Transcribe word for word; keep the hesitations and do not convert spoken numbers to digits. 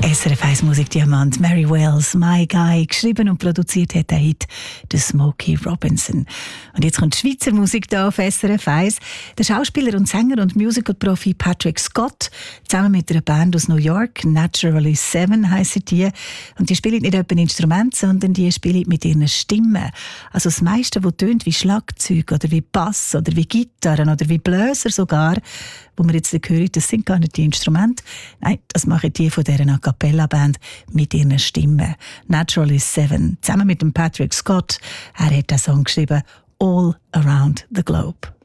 S R F eins Musikdiamant, Mary Wells, My Guy, geschrieben und produziert hat er Hit der Smokey Robinson. Und jetzt kommt die Schweizer Musik da auf S R F eins. Der Schauspieler und Sänger und Musical-Profi Patrick Scott, zusammen mit einer Band aus New York, Naturally Seven heissen die. Und die spielen nicht etwa Instrumente, sondern die spielen mit ihren Stimmen. Also das meiste, was tönt wie Schlagzeug oder wie Bass oder wie Gitarren oder wie Bläser sogar, wo wir jetzt hören, das sind gar nicht die Instrumente. Nein, das machen die von dieser A Cappella-Band mit ihren Stimmen. Naturally Seven, zusammen mit dem Patrick Scott. Er hat den Song geschrieben, All Around the Globe.